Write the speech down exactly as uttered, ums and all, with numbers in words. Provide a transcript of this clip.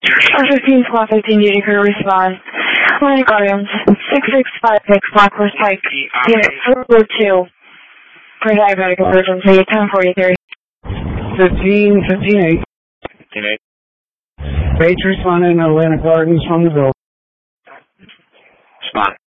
fifteen squad fifteen duty crew respond. Atlantic Guardians, six six five six Blackhorse Pike, unit four two, for diabetic emergency, ten forty-three. fifteen, fifteen eight. fifteen eight. Page responding to Atlantic Gardens from the building. Respond.